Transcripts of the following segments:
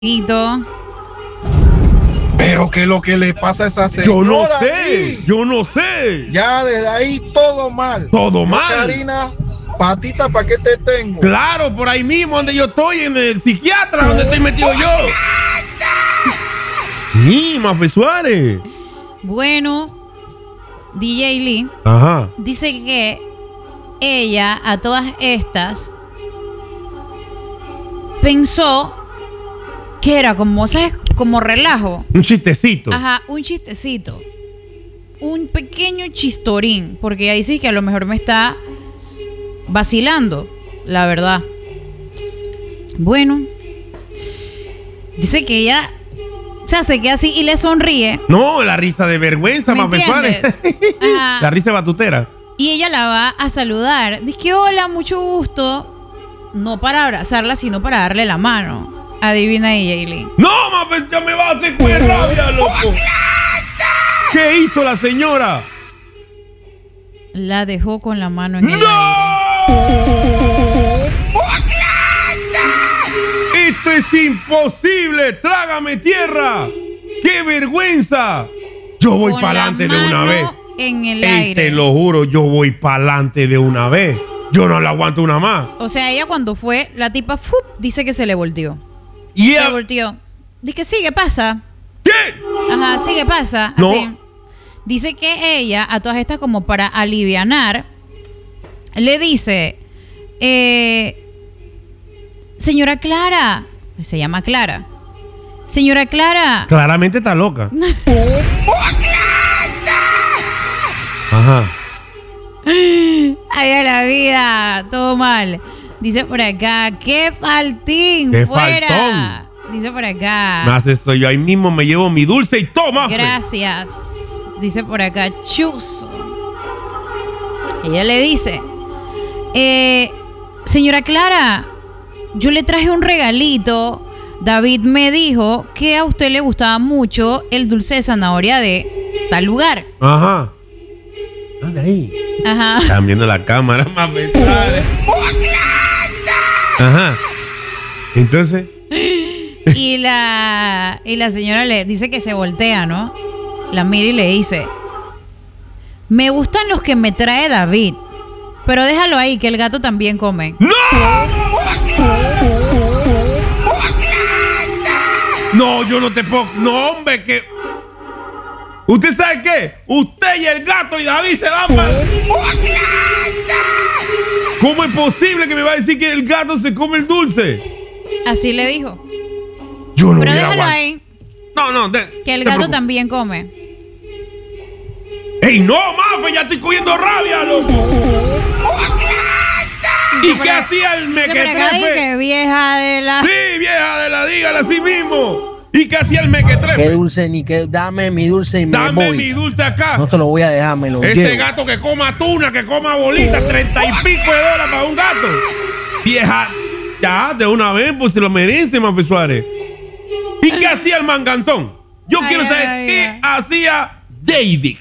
Pero ¿qué es lo que le pasa a esa señora? Yo no sé. Ya desde ahí todo mal. Todo mal. Karina, patita, ¿para qué te tengo? Claro, por ahí mismo donde yo estoy, en el psiquiatra, donde estoy metido yo. Sí, Mafe Suárez. Bueno, DJ Lee dice que ella a todas estas pensó que era como, ¿sabes? Como relajo. Un chistecito. Ajá, un chistecito. Un pequeño chistorín. Porque ella dice que a lo mejor me está vacilando, la verdad. Bueno, dice que ella, o sea, se queda así y le sonríe. No, la risa de vergüenza, Mafe Suárez. La risa batutera. Y ella la va a saludar. Dice que hola, mucho gusto. No para abrazarla, sino para darle la mano. Adivina DJ Lee. No, Mafe, ya me va a hacer con rabia, loco. ¿Qué hizo la señora? La dejó con la mano en el aire. ¡Esto es imposible! ¡Trágame tierra! ¡Qué vergüenza! Yo voy para adelante de una vez. En el aire. Te lo juro, yo voy para adelante de una vez. Yo no la aguanto una más. O sea, ella cuando fue, la tipa dice que se le volteó. Yeah. Se volteó. Dice que sigue, pasa. ¿Qué? Ajá, sigue, pasa. No. Así. Dice que ella, a todas estas como para alivianar, le dice, señora Clara, se llama Clara. Señora Clara. Claramente está loca. Ajá. Ay, a la vida, todo mal. Dice por acá, qué faltín, qué fuera. Faltón. Dice por acá. Me hace esto, yo ahí mismo me llevo mi dulce y toma. Gracias. Dice por acá, chuzo. Ella le dice, señora Clara, yo le traje un regalito. David me dijo que a usted le gustaba mucho el dulce de zanahoria de tal lugar. Ajá. ¿Dónde ahí? Ajá. Están viendo la cámara más pesada. Ajá. Entonces. Y la señora le dice que se voltea, ¿no? La mira y le dice, me gustan los que me trae David, pero déjalo ahí, que el gato también come. ¡No! No, yo no te puedo. No, hombre, que. ¿Usted sabe qué? Usted y el gato y David se van para. ¿Cómo es posible que me va a decir que el gato se come el dulce? Así le dijo. Yo no. Pero déjalo ahí. No, que el gato también come. ¡Ey, no, Mafe! Ya estoy cogiendo rabia, loco. ¿Y qué hacía el mequetrefe? Que vieja de la. Sí, vieja de la, dígala así mismo. ¿Y qué hacía el mequetrefe? Qué dulce, ni que dame mi dulce y me voy. Dame mi dulce acá. No te lo voy a dejar, me lo Este llevo. gato que coma tuna, que coma bolitas, 30 y pico de dólares para un gato. Vieja, ya, de una vez, pues se lo merece, Mafe Suárez. ¿Y qué hacía el manganzón? Yo quiero saber qué hacía David.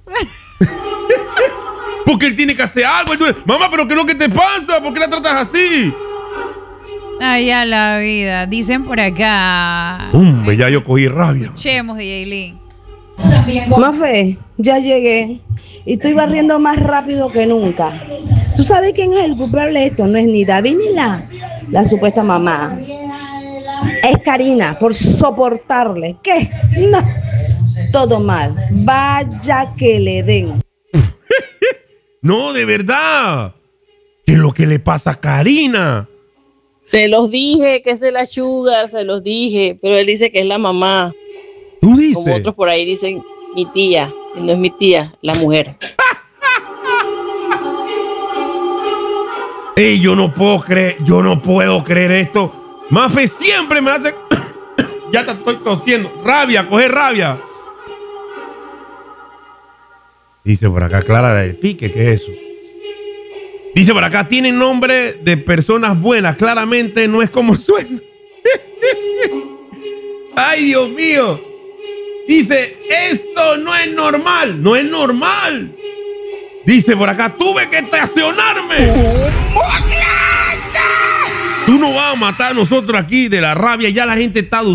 Porque él tiene que hacer algo. Mamá, pero ¿qué es lo que te pasa? ¿Por qué la tratas así? Ay, a la vida. Dicen por acá. Ya yo cogí rabia. Chemos, DJ Lee. Mafe, ya llegué y estoy barriendo más rápido que nunca. ¿Tú sabes quién es el culpable de esto? No es ni David ni la supuesta mamá. Es Karina, por soportarle. ¿Qué? No. Todo mal. Vaya que le den. No, de verdad. ¿Qué es lo que le pasa a Karina? Se los dije que es la sugar, se los dije, pero él dice que es la mamá. ¿Tú dices? Como otros por ahí dicen mi tía, y no es mi tía, la mujer. Ey, yo no puedo creer esto. Mafe siempre me hace. Ya te estoy tosiendo. Rabia, coger rabia. Dice por acá, Clara del Pique, ¿qué es eso? Dice por acá, tiene nombre de personas buenas. Claramente no es como suena. Ay, Dios mío. Dice, eso no es normal. No es normal. Dice por acá, tuve que estacionarme. Tú no vas a matar a nosotros aquí de la rabia. Ya la gente está